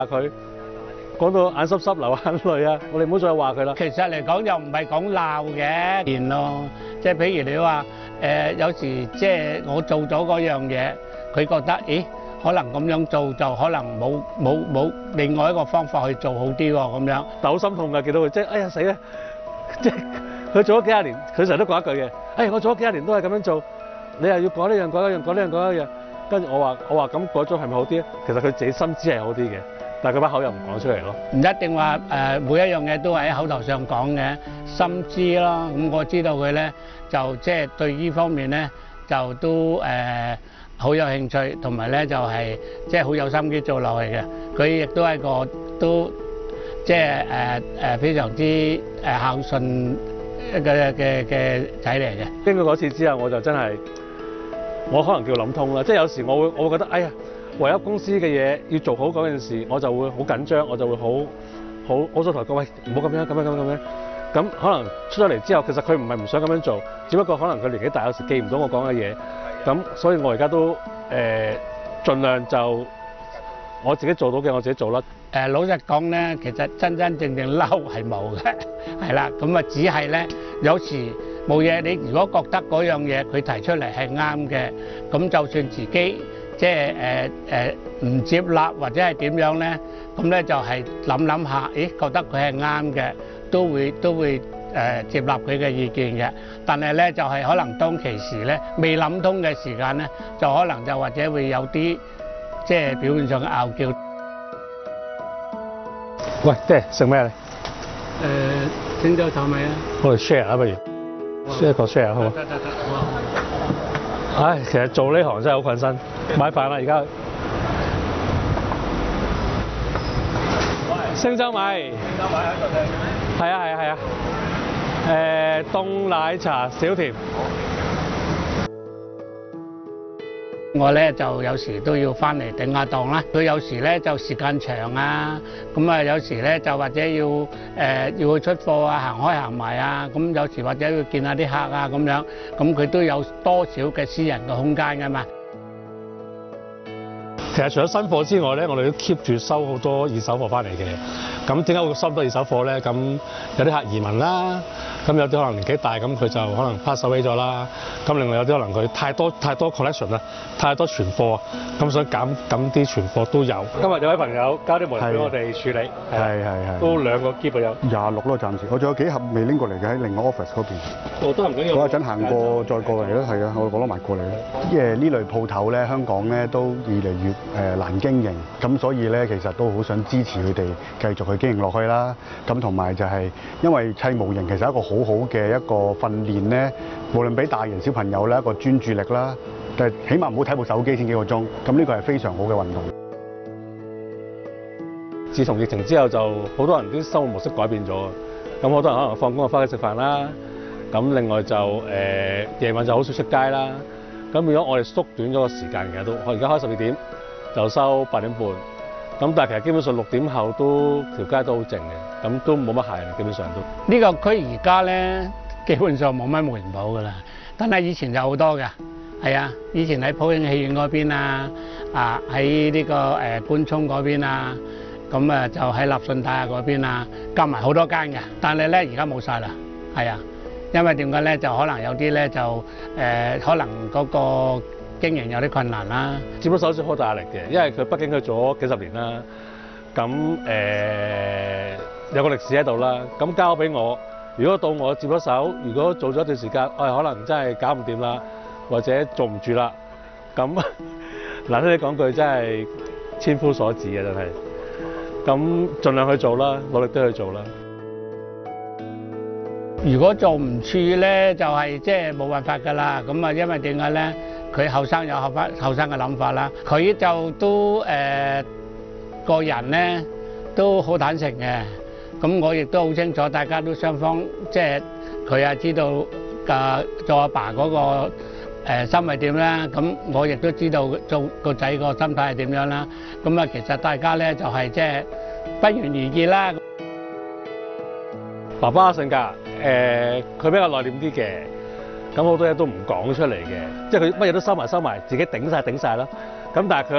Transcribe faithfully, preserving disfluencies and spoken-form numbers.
佢講到眼濕濕流眼淚啊！我哋唔好再話佢啦。 其實嚟講又唔係講鬧嘅，變咯，即係譬如你話誒、呃、有時即係我做咗嗰樣嘢，佢覺得咦可能咁樣做就可能冇冇冇另外一個方法去做好啲喎咁樣， 但好心痛㗎，見到佢即係哎呀死啦！即係佢做咗幾廿年，佢成日都講一句嘅，哎我做咗幾廿年都係咁樣做，你又要改呢樣改一樣改呢樣改一樣，跟住我話我話咁改咗係咪好啲咧？其實佢自己心知係好啲嘅。但係佢把口又唔講出嚟咯， 唔一定話誒、呃、每一樣嘢都係喺口頭上講嘅，心知咯。咁我知道佢咧就即係對呢方面咧就都誒好、呃、有興趣，同埋咧就係即係好有心機做落去嘅。佢亦都係個都即係誒誒非常之誒孝順嘅嘅嘅仔嚟嘅。 經過嗰次之後，我就真係我可能叫諗通啦，即係有時我會我會覺得哎呀〜為咗公司嘅嘢要做好嗰件事，我就會好緊張，我就會好好好想同各位唔好咁樣咁樣咁樣咁樣。咁可能出咗嚟之後，其實佢唔係唔想咁樣做，只不過可能佢年紀大，有時記唔到我講嘅嘢。咁所以我而家都誒、呃、盡量就我自己做到嘅我自己做啦。誒、 呃、老實講咧，其實真真正正嬲係冇嘅，係啦。咁啊只係咧有時冇嘢，你如果覺得嗰樣嘢佢提出嚟係啱嘅，咁就算自己。即係誒誒唔接納或者係點樣咧？咁咧就係諗諗下，咦覺得佢係啱嘅，都會都會誒、呃、接納佢嘅意見嘅。但係咧就係、是、可能當其時咧未諗通嘅時間咧，就可能就或者會有啲即係表面上嘅拗撬。 喂，爹食咩咧？ 誒青州炒米啊！ 我哋 share 啊，不如 share 個 share 好唔好？ 得得得，好啊！ 唉，其實做呢行真係好困身。買飯啦，而家星洲米，星洲米喺度聽。係啊係啊係啊。誒、呃，凍奶茶少甜。 我咧就有時都要翻嚟頂下檔啦。佢有時咧就時間長啊，咁啊有時咧就或者要誒、呃、要去出貨啊，行開行埋啊，咁有時或者要見下啲客啊咁樣，咁佢都有多少嘅私人嘅空間㗎嘛。 其實除咗新貨之外咧，我哋都 keep 住收好多二手貨翻嚟嘅。咁點解會收多二手貨咧？咁有啲客移民啦，咁有啲可能年紀大，咁佢就可能 pass away 咗啦。咁另外有啲可能佢太多太多 collection 啦，太多存貨，咁想減減啲存貨都有。今日有位朋友交啲模型俾我哋處理， 係係係， 都兩個篋有廿六咯暫時。我仲有幾盒未拎過嚟嘅喺另外 office 嗰邊。 我都唔緊要。 嗰陣行過再過嚟咯，係啊，我我攞埋過嚟咯。因為呢類鋪頭咧，香港咧都越嚟越誒難經營，咁所以咧其實都好想支持佢哋繼續去經營落去啦。咁同埋就係因為砌模型其實係一個好好嘅一個訓練咧，無論俾大人小朋友咧一個專注力啦，但係起碼唔好睇部手機先幾個鐘。咁呢個係非常好嘅運動。 自從疫情之後，就好多人啲生活模式改變咗。咁好多人可能放工就翻去食飯啦。咁另外就誒夜晚就好少出街啦。咁如果我哋縮短咗個時間嘅都，我而家開十二點就收八點半。咁但係其實基本上六點後都條街都好靜嘅，咁都冇乜客人，基本上都。 呢個區而家咧基本上冇乜模型鋪㗎啦，但係以前就好多㗎。係啊，以前喺普映戲院嗰邊啊，啊喺呢個誒官涌嗰邊啊，咁啊就喺立信大廈嗰邊啊，夾埋好多間嘅。但係咧而家冇晒啦，係啊，因為點解咧？就可能有啲咧就誒、呃，可能嗰個經營有啲困難啦。 接咗手先好大壓力嘅，因為佢畢竟佢做咗幾十年啦，咁誒、呃、有個歷史喺度啦。咁交俾我，如果到我接咗手，如果做咗一段時間，我、哎、可能真係搞唔掂啦。或者做唔住啦，咁難聽你講句真係千夫所指嘅真係，咁盡量去做啦，努力都去做啦。 如果做唔住咧，就係即係冇辦法㗎啦。咁啊，因為點解咧？佢後生有後翻後生嘅諗法啦，佢就都誒、呃、個人咧都好坦誠嘅。咁我亦都好清楚，大家都雙方即係佢啊知道嘅做阿爸嗰個。誒心係點啦？咁我亦都知道做個仔個心態係點樣啦。咁啊，其實大家咧就係即係不言而喻啦。 爸爸嘅性格誒，佢、呃、比較內斂啲嘅，咁好多嘢都唔講出嚟嘅，即係佢乜嘢都收埋收埋，自己頂晒頂晒啦。咁但係佢。